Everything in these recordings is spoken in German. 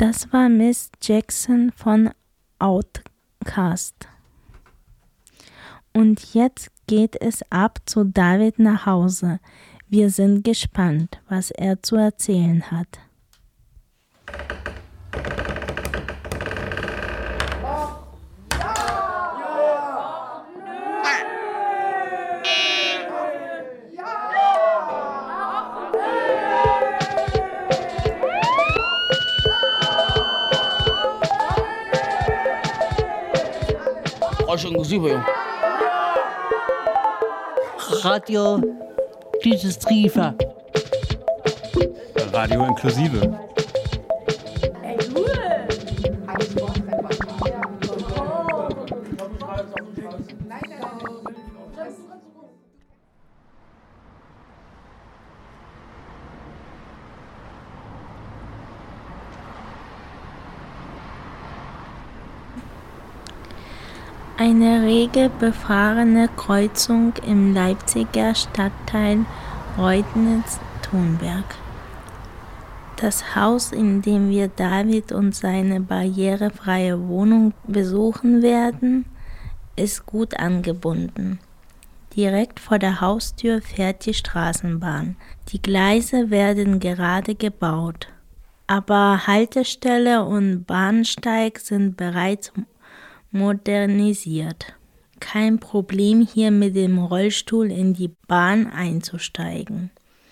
Das war Miss Jackson von Outkast. Und jetzt geht es ab zu David nach Hause. Wir sind gespannt, was er zu erzählen hat. Radio dieses Triefer. Radio inklusive. Eine rege befahrene Kreuzung im Leipziger Stadtteil Reutnitz-Thunberg. Das Haus, in dem wir David und seine barrierefreie Wohnung besuchen werden, ist gut angebunden. Direkt vor der Haustür fährt die Straßenbahn. Die Gleise werden gerade gebaut, aber Haltestelle und Bahnsteig sind bereits modernisiert. Kein Problem, hier mit dem Rollstuhl in die Bahn einzusteigen.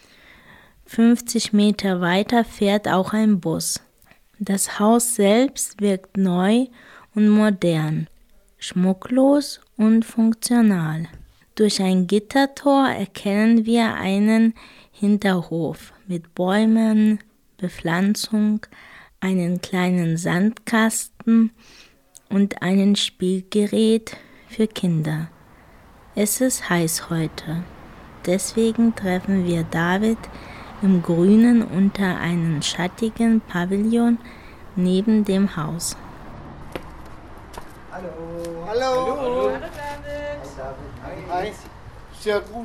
50 Meter weiter fährt auch ein Bus. Das Haus selbst wirkt neu und modern, schmucklos und funktional. Durch ein Gittertor erkennen wir einen Hinterhof mit Bäumen, Bepflanzung, einen kleinen Sandkasten und ein Spielgerät für Kinder. Es ist heiß heute. Deswegen treffen wir David im Grünen unter einem schattigen Pavillon neben dem Haus. Hallo. Hallo. Hallo David. Hi. Sehr gut.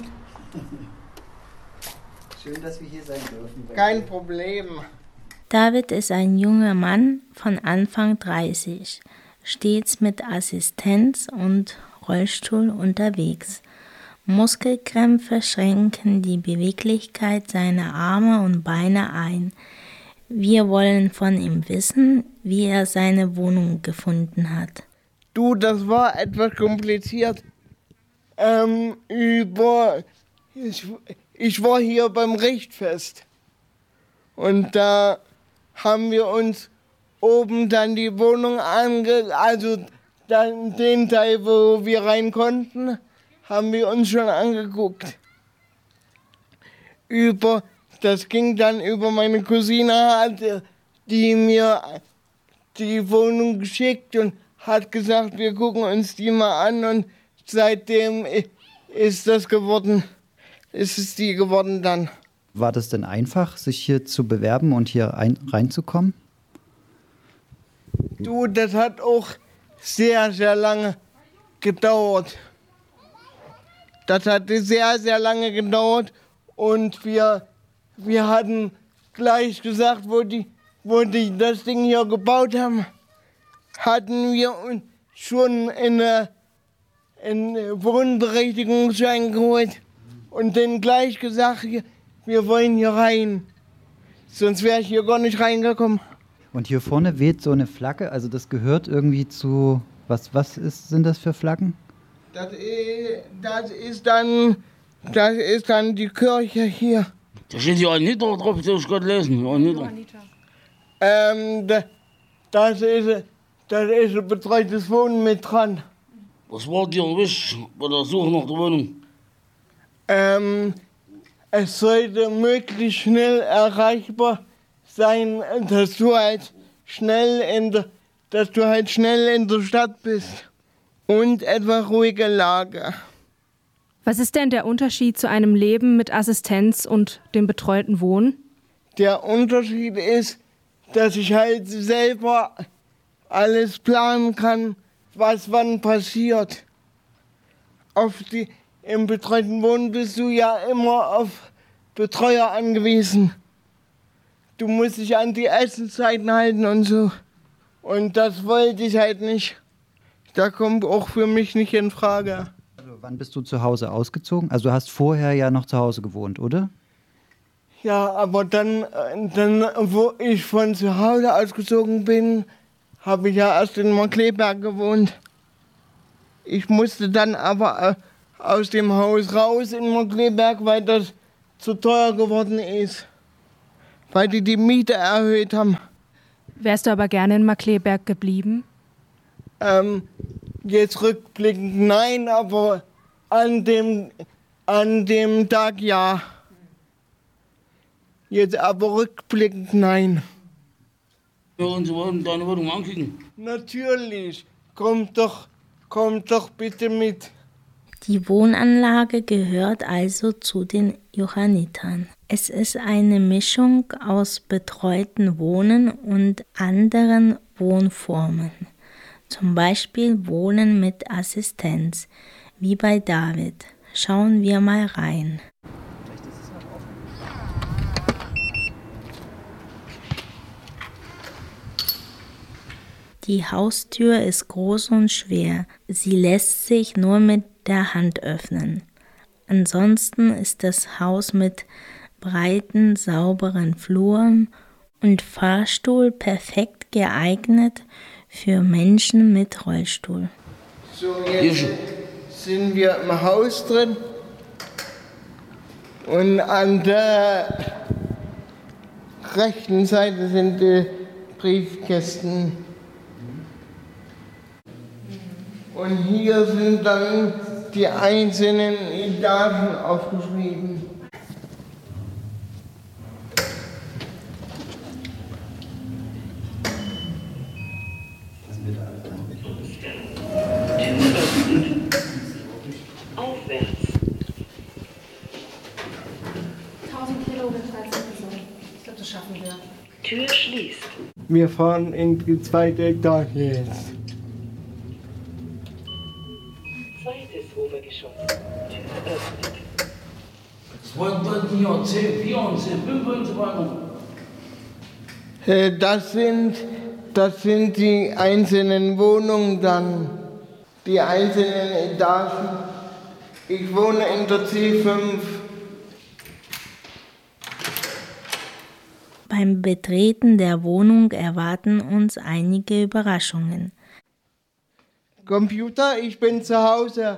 Schön, dass wir hier sein dürfen. Kein Problem. David ist ein junger Mann von Anfang 30. Stets mit Assistenz und Rollstuhl unterwegs. Muskelkrämpfe schränken die Beweglichkeit seiner Arme und Beine ein. Wir wollen von ihm wissen, wie er seine Wohnung gefunden hat. Du, das war etwas kompliziert. Ich war hier beim Richtfest und da haben wir uns oben dann die Wohnung also dann den Teil, wo wir rein konnten, haben wir uns schon angeguckt. Das ging dann über meine Cousine, die mir die Wohnung geschickt und hat gesagt, wir gucken uns die mal an und seitdem ist es die geworden dann. War das denn einfach, sich hier zu bewerben und hier reinzukommen? Du, das hat auch sehr, sehr lange gedauert. Das hat sehr, sehr lange gedauert und wir hatten gleich gesagt, wo die das Ding hier gebaut haben, hatten wir uns schon einen Wohnberechtigungsschein geholt und dann gleich gesagt, wir wollen hier rein. Sonst wäre ich hier gar nicht reingekommen. Und hier vorne weht so eine Flagge, also das gehört irgendwie zu, sind das für Flaggen? Das ist dann die Kirche hier. Da steht hier Anita drauf, das ich gerade lesen. Anita. Das ist ein betreutes Wohnen mit dran. Was war dir wichtig bei der Suche nach der Wohnung? Es sollte möglichst schnell erreichbar sein, dass du halt schnell in der Stadt bist. Und etwa ruhige Lage. Was ist denn der Unterschied zu einem Leben mit Assistenz und dem betreuten Wohnen? Der Unterschied ist, dass ich halt selber alles planen kann, was wann passiert. Im betreuten Wohnen bist du ja immer auf Betreuer angewiesen. du musst dich an die Essenszeiten halten und so. Und das wollte ich halt nicht. Da kommt auch für mich nicht in Frage. Also, wann bist du zu Hause ausgezogen? Also du hast vorher ja noch zu Hause gewohnt, oder? Ja, aber dann, wo ich von zu Hause ausgezogen bin, habe ich ja erst in Markkleeberg gewohnt. Ich musste dann aber aus dem Haus raus in Markkleeberg, weil das zu teuer geworden ist. Weil die Miete erhöht haben. Wärst du aber gerne in Markkleeberg geblieben? Jetzt rückblickend nein, aber an dem Tag ja. Jetzt aber rückblickend nein. Ja, und Sie wollen deine Wohnung ankicken? Natürlich. Kommt doch bitte mit. Die Wohnanlage gehört also zu den Johannitern. Es ist eine Mischung aus betreuten Wohnen und anderen Wohnformen. Zum Beispiel Wohnen mit Assistenz, wie bei David. Schauen wir mal rein. Die Haustür ist groß und schwer. Sie lässt sich nur mit der Hand öffnen. Ansonsten ist das Haus mit breiten, sauberen Fluren und Fahrstuhl perfekt geeignet für Menschen mit Rollstuhl. So, jetzt sind wir im Haus drin. Und an der rechten Seite sind die Briefkästen. Und hier sind dann die einzelnen Etagen aufgeschrieben. Aufwärts. 1000 Kilo mit 13 Personen. Ich glaube, das schaffen wir. Tür schließt. Wir fahren in die zweite Etage jetzt. Zweites Obergeschoss. Tür öffnet. 2, 3, 4, 10, 14, 5 und so weiter. Das sind die einzelnen Wohnungen dann, die einzelnen Etagen. Ich wohne in der C5. Beim Betreten der Wohnung erwarten uns einige Überraschungen. Computer, ich bin zu Hause.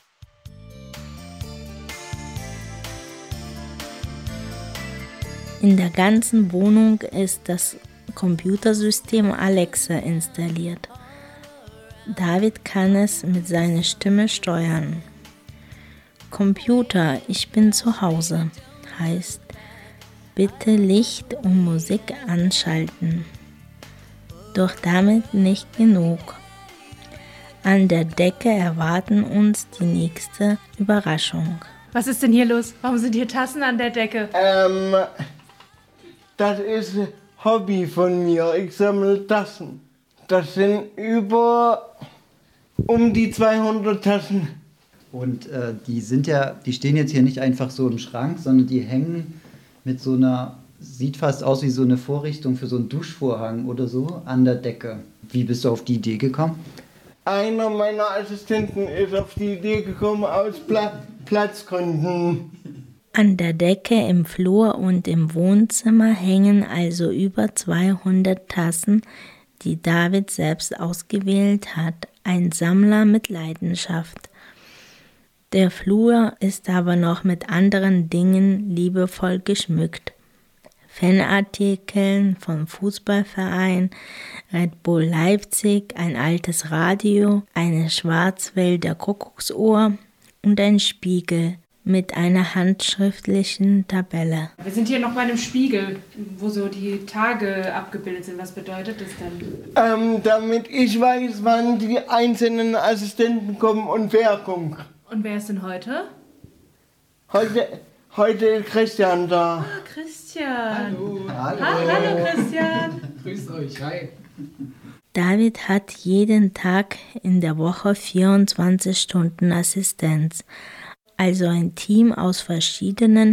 In der ganzen Wohnung ist das Computersystem Alexa installiert. David kann es mit seiner Stimme steuern. Computer, ich bin zu Hause, heißt bitte Licht und Musik anschalten. Doch damit nicht genug. An der Decke erwarten uns die nächste Überraschung. Was ist denn hier los? Warum sind hier Tassen an der Decke? Das ist ein Hobby von mir. Ich sammle Tassen. Das sind um die 200 Tassen. Und die stehen jetzt hier nicht einfach so im Schrank, sondern die hängen mit so einer, sieht fast aus wie so eine Vorrichtung für so einen Duschvorhang oder so, an der Decke. Wie bist du auf die Idee gekommen? Einer meiner Assistenten ist auf die Idee gekommen aus Platzgründen. An der Decke im Flur und im Wohnzimmer hängen also über 200 Tassen, die David selbst ausgewählt hat. Ein Sammler mit Leidenschaft. Der Flur ist aber noch mit anderen Dingen liebevoll geschmückt. Fanartikeln vom Fußballverein, Red Bull Leipzig, ein altes Radio, eine Schwarzwälder Kuckucksuhr und ein Spiegel mit einer handschriftlichen Tabelle. Wir sind hier noch bei einem Spiegel, wo so die Tage abgebildet sind. Was bedeutet das denn? Damit ich weiß, wann die einzelnen Assistenten kommen und wer kommt. Und wer ist denn heute? Heute ist Christian da. Ah, Christian. Hallo. Hallo Christian. Grüßt euch, hi. David hat jeden Tag in der Woche 24 Stunden Assistenz, also ein Team aus verschiedenen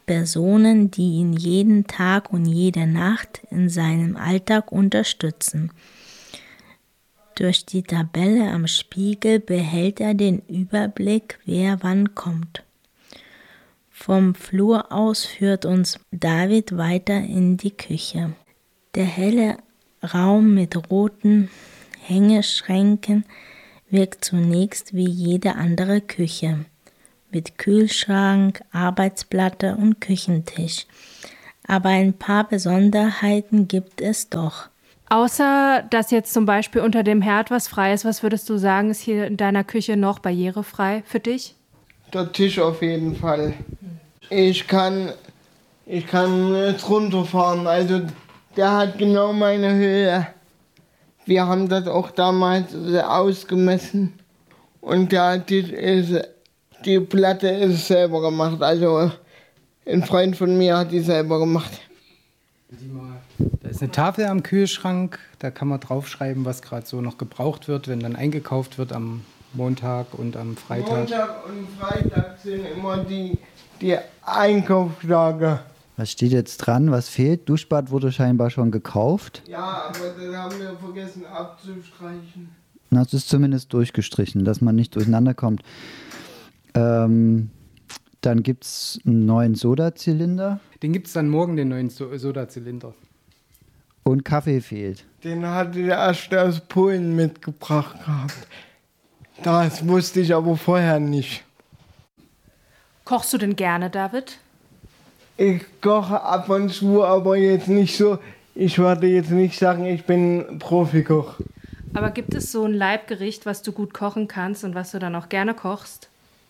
Personen, die ihn jeden Tag und jede Nacht in seinem Alltag unterstützen. Durch die Tabelle am Spiegel behält er den Überblick, wer wann kommt. Vom Flur aus führt uns David weiter in die Küche. Der helle Raum mit roten Hängeschränken wirkt zunächst wie jede andere Küche, mit Kühlschrank, Arbeitsplatte und Küchentisch. Aber ein paar Besonderheiten gibt es doch. Außer, dass jetzt zum Beispiel unter dem Herd was frei ist, was würdest du sagen, ist hier in deiner Küche noch barrierefrei für dich? Der Tisch auf jeden Fall. Ich kann jetzt runterfahren, also der hat genau meine Höhe. Wir haben das auch damals ausgemessen und die Platte ist selber gemacht, also ein Freund von mir hat die selber gemacht. Da ist eine Tafel am Kühlschrank, da kann man draufschreiben, was gerade so noch gebraucht wird, wenn dann eingekauft wird am Montag und am Freitag. Montag und Freitag sind immer die Einkaufstage. Was steht jetzt dran? Was fehlt? Duschbad wurde scheinbar schon gekauft. Ja, aber das haben wir vergessen abzustreichen. Das ist zumindest durchgestrichen, dass man nicht durcheinander kommt. Dann gibt es einen neuen Sodazylinder. Den gibt es dann morgen, den neuen Sodazylinder. Und Kaffee fehlt. Den hatte der erst aus Polen mitgebracht gehabt. Das wusste ich aber vorher nicht. Kochst du denn gerne, David? Ich koche ab und zu, aber jetzt nicht so. Ich würde jetzt nicht sagen, ich bin Profikoch. Aber gibt es so ein Leibgericht, was du gut kochen kannst und was du dann auch gerne kochst?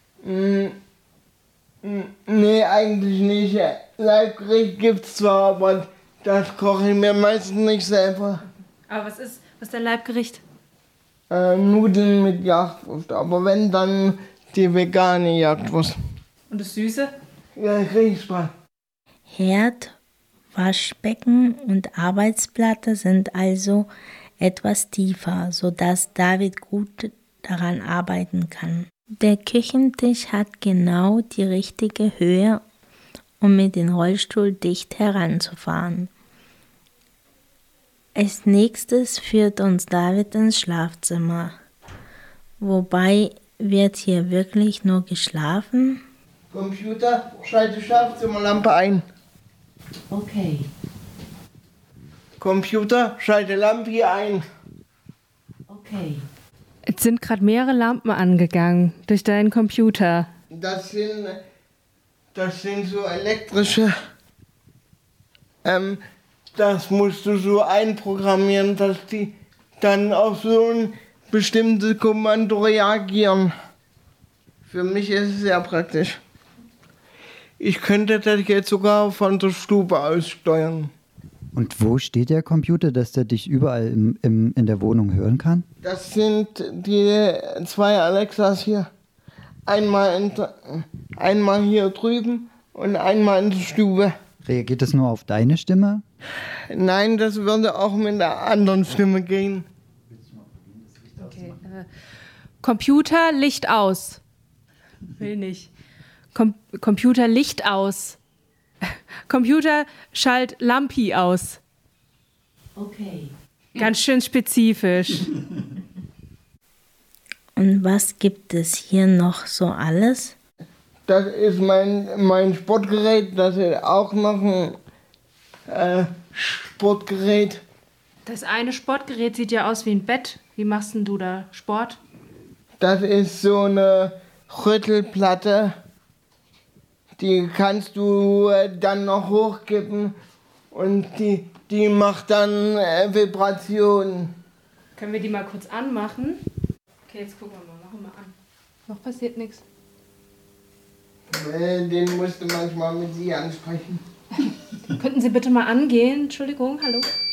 Nee, eigentlich nicht. Leibgericht gibt's zwar, aber das koche ich mir meistens nicht selber. Aber was ist dein Leibgericht? Nudeln mit Jagdwurst, aber wenn, dann die vegane Jagdwurst. Und das Süße? Ja, Grießbrei. Herd, Waschbecken und Arbeitsplatte sind also etwas tiefer, sodass David gut daran arbeiten kann. Der Küchentisch hat genau die richtige Höhe, um mit dem Rollstuhl dicht heranzufahren. Als nächstes führt uns David ins Schlafzimmer. Wobei, wird hier wirklich nur geschlafen? Computer, schalte Schlafzimmerlampe ein. Okay. Computer, schalte Lampe hier ein. Okay. Es sind gerade mehrere Lampen angegangen durch deinen Computer. Das sind so elektrische. Das musst du so einprogrammieren, dass die dann auf so ein bestimmtes Kommando reagieren. Für mich ist es sehr praktisch. Ich könnte das jetzt sogar von der Stube aus steuern. Und wo steht der Computer, dass der dich überall in der Wohnung hören kann? Das sind die 2 Alexas hier. Einmal hier drüben und einmal in der Stube. Reagiert das nur auf deine Stimme? Nein, das würde auch mit einer anderen Stimme gehen. Okay. Computer, Licht aus. Will nicht. Computer, Licht aus. Computer, schalt Lampi aus. Okay. Ganz schön spezifisch. Und was gibt es hier noch so alles? Das ist mein Sportgerät, das ist auch noch ein Sportgerät. Das eine Sportgerät sieht ja aus wie ein Bett. Wie machst denn du da Sport? Das ist so eine Rüttelplatte. Die kannst du dann noch hochkippen und die macht dann Vibrationen. Können wir die mal kurz anmachen? Okay, jetzt gucken wir mal. Machen wir an. Noch passiert nichts. Den musst du manchmal mit sie ansprechen. Könnten Sie bitte mal angehen? Entschuldigung, hallo?